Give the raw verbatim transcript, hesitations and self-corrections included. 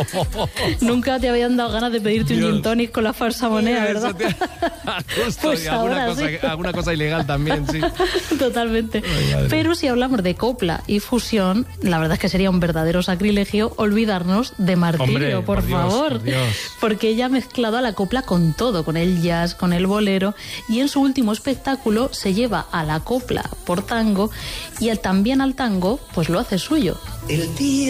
Nunca te habían dado ganas de pedirte Dios. un gin tonic con la falsa moneda, ¿verdad? Te... Justo, Pues y alguna, ahora cosa, sí. alguna cosa ilegal también, sí. Totalmente. Ay, pero si hablamos de copla y fusión, la verdad es que sería un verdadero sacrilegio olvidarnos de Martirio, Hombre, por, por Dios, favor. por Dios. Porque ella ha mezclado a la copla con todo, con el jazz, con el bolero, y en su último espectáculo se lleva a la copla por tango y al, también al tango, pues lo hace suyo. El día